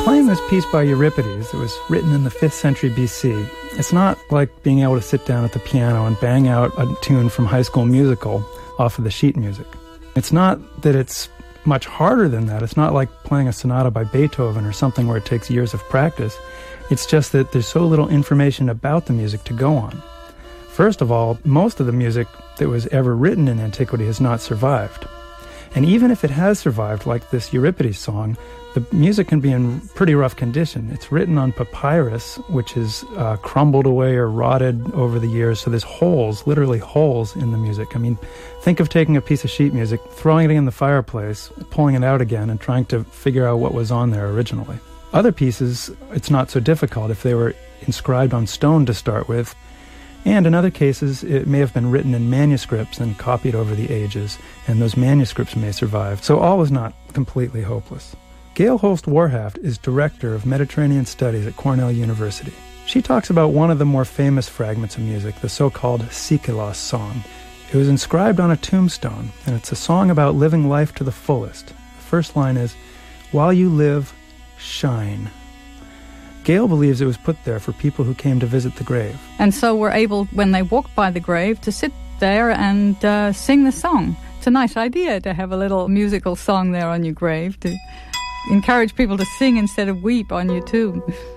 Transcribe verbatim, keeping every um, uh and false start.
playing this piece by Euripides, it was written in the fifth century B C. It's not like being able to sit down at the piano and bang out a tune from High School Musical off of the sheet music. It's not that it's much harder than that. It's not like playing a sonata by Beethoven or something where it takes years of practice. It's just that there's so little information about the music to go on. First of all, most of the music that was ever written in antiquity has not survived. And even if it has survived, like this Euripides song, the music can be in pretty rough condition. It's written on papyrus, which is uh, crumbled away or rotted over the years, so there's holes, literally holes in the music. I mean, think of taking a piece of sheet music, throwing it in the fireplace, pulling it out again, and trying to figure out what was on there originally. Other pieces, it's not so difficult if they were inscribed on stone to start with, and in other cases, it may have been written in manuscripts and copied over the ages, and those manuscripts may survive. So all is not completely hopeless. Gail Holst Warhaft is Director of Mediterranean Studies at Cornell University. She talks about one of the more famous fragments of music, the so-called Sikelos song. It was inscribed on a tombstone, and it's a song about living life to the fullest. The first line is, "While you live, shine." Gail believes it was put there for people who came to visit the grave. And so were able, when they walked by the grave, to sit there and uh, sing the song. It's a nice idea to have a little musical song there on your grave to encourage people to sing instead of weep on your tomb.